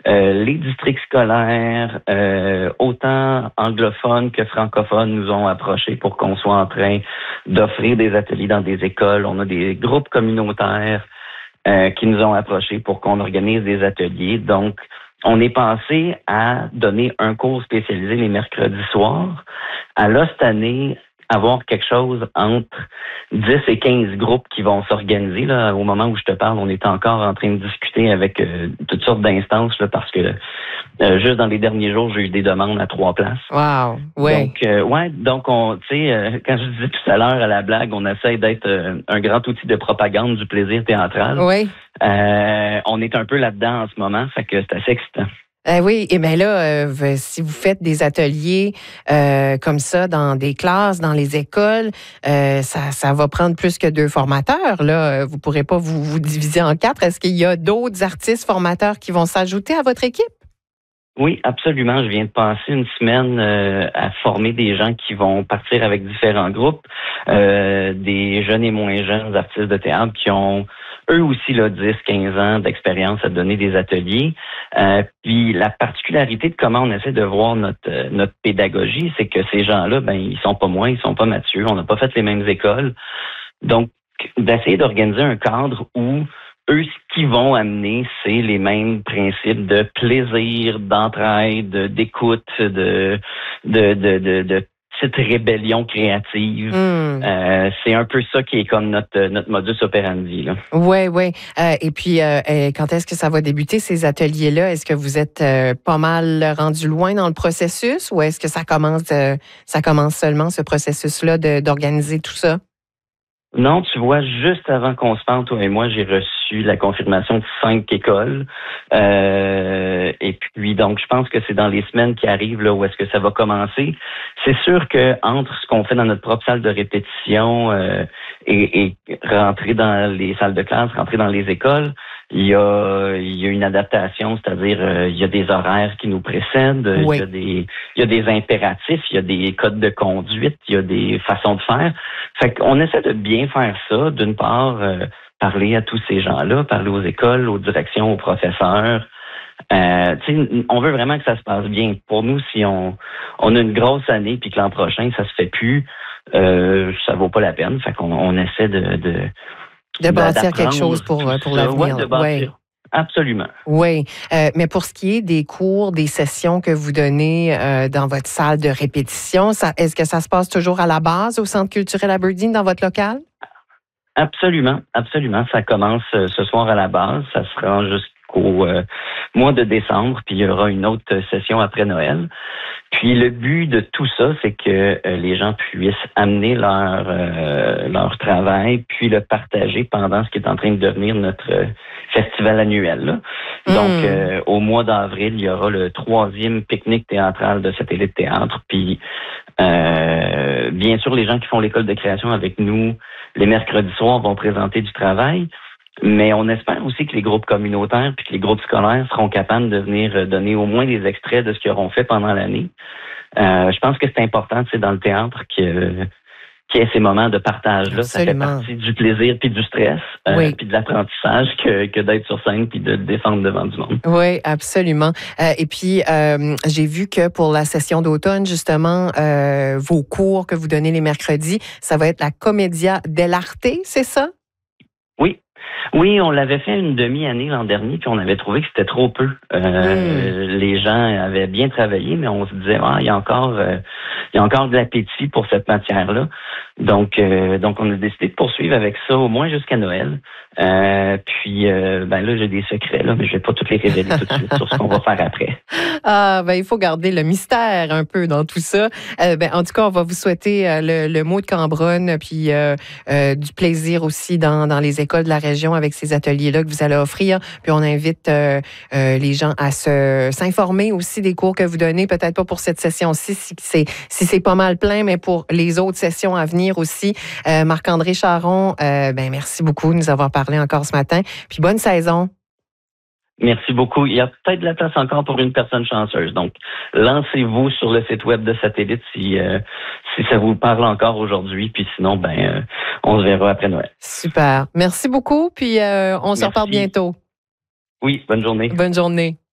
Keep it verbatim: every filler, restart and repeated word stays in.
Euh, les districts scolaires, euh, autant anglophones que francophones, nous ont approchés pour qu'on soit en train d'offrir des ateliers dans des écoles. On a des groupes communautaires euh, qui nous ont approchés pour qu'on organise des ateliers. Donc, on est pensé à donner un cours spécialisé les mercredis soirs. À là, cette année, avoir quelque chose entre dix et quinze groupes qui vont s'organiser. Là, au moment où je te parle, on est encore en train de discuter avec euh, toutes sortes d'instances là, parce que euh, juste dans les derniers jours, j'ai eu des demandes à trois places. Wow, ouais. Donc, euh, ouais, donc on, tu sais, euh, quand je disais tout à l'heure à la blague, on essaie d'être euh, un grand outil de propagande du plaisir théâtral. Oui. Euh, on est un peu là-dedans en ce moment, fait que c'est assez excitant. Euh, oui, et bien là, euh, si vous faites des ateliers euh, comme ça dans des classes, dans les écoles, euh, ça, ça va prendre plus que deux formateurs. Là, vous ne pourrez pas vous, vous diviser en quatre. Est-ce qu'il y a d'autres artistes formateurs qui vont s'ajouter à votre équipe? Oui, absolument. Je viens de passer une semaine euh, à former des gens qui vont partir avec différents groupes, euh, des jeunes et moins jeunes artistes de théâtre qui ont eux aussi là, dix, quinze ans d'expérience à donner des ateliers. Euh, puis la particularité de comment on essaie de voir notre euh, notre pédagogie, c'est que ces gens-là, ben ils sont pas moins, ils sont pas matures, on n'a pas fait les mêmes écoles. Donc, d'essayer d'organiser un cadre où eux, ce qu'ils vont amener, c'est les mêmes principes de plaisir, d'entraide, d'écoute, de de de de, de petite rébellion créative. Mm. Euh, c'est un peu ça qui est comme notre notre modus operandi là. Oui, oui. Euh, et puis, euh, quand est-ce que ça va débuter ces ateliers-là? Est-ce que vous êtes euh, pas mal rendu loin dans le processus ou est-ce que ça commence euh, ça commence seulement ce processus-là de, d'organiser tout ça? Non, tu vois, juste avant qu'on se parle, toi et moi, j'ai reçu la confirmation de cinq écoles. Euh, et puis, donc, je pense que c'est dans les semaines qui arrivent là où est-ce que ça va commencer. C'est sûr que entre ce qu'on fait dans notre propre salle de répétition euh, et, et rentrer dans les salles de classe, rentrer dans les écoles, il y a, il y a une adaptation, c'est-à-dire euh, il y a des horaires qui nous précèdent, Oui. il y a des, il y a des impératifs, il y a des codes de conduite, il y a des façons de faire. Fait qu'on essaie de bien faire ça, d'une part, euh, parler à tous ces gens-là, parler aux écoles, aux directions, aux professeurs. Euh, on veut vraiment que ça se passe bien. Pour nous, si on, on a une grosse année puis que l'an prochain, ça se fait plus, euh, ça vaut pas la peine. Fait qu'on on essaie de... de De bâtir quelque chose pour, pour l'avenir. Ouais, de bâtir. Ouais. Absolument. Oui, euh, mais pour ce qui est des cours, des sessions que vous donnez euh, dans votre salle de répétition, ça, est-ce que ça se passe toujours à la base au Centre culturel Aberdeen dans votre local? Absolument, absolument. Ça commence euh, ce soir à la base, ça se rend jusqu'au euh, mois de décembre, puis il y aura une autre session après Noël. Puis le but de tout ça, c'est que euh, les gens puissent amener leur euh, leur travail, puis le partager pendant ce qui est en train de devenir notre euh, festival annuel. Là. Mm. Donc, euh, au mois d'avril, il y aura le troisième pique-nique théâtral de Satellite Théâtre. Puis, euh, bien sûr, les gens qui font l'école de création avec nous, les mercredis soirs, vont présenter du travail. Mais on espère aussi que les groupes communautaires puis que les groupes scolaires seront capables de venir donner au moins des extraits de ce qu'ils auront fait pendant l'année. Euh, je pense que c'est important, c'est dans le théâtre que qu'il y ait ces moments de partage-là. Absolument. Ça fait partie du plaisir puis du stress, euh, oui. puis de l'apprentissage que, que d'être sur scène puis de défendre devant du monde. Oui, absolument. Euh, et puis, euh, j'ai vu que pour la session d'automne, justement, euh, vos cours que vous donnez les mercredis, ça va être la Commedia dell'arte, c'est ça? Oui. Oui, on l'avait fait une demi-année l'an dernier, puis on avait trouvé que c'était trop peu. Euh, mmh. Les gens avaient bien travaillé, mais on se disait, ah, il y a encore, euh, il y a encore de l'appétit pour cette matière-là. Donc, euh, donc, on a décidé de poursuivre avec ça au moins jusqu'à Noël. Euh, puis, euh, ben là, j'ai des secrets là, mais je vais pas toutes les révéler tout de suite sur ce qu'on va faire après. Ah, ben il faut garder le mystère un peu dans tout ça. Euh, ben en tout cas, on va vous souhaiter euh, le, le mot de Cambronne, puis euh, euh, du plaisir aussi dans, dans les écoles de la région avec ces ateliers-là que vous allez offrir. Puis on invite euh, euh, les gens à se s'informer aussi des cours que vous donnez, peut-être pas pour cette session-ci, si c'est si c'est pas mal plein, mais pour les autres sessions à venir aussi. Euh, Marc-André Charron, euh, ben merci beaucoup de nous avoir parlé encore ce matin. Puis bonne saison. Merci beaucoup. Il y a peut-être de la place encore pour une personne chanceuse. Donc, lancez-vous sur le site web de Satellite si euh, si ça vous parle encore aujourd'hui. Puis sinon, ben, euh, on se verra après Noël. Super. Merci beaucoup. Puis euh, on se reparle bientôt. Oui, bonne journée. Bonne journée.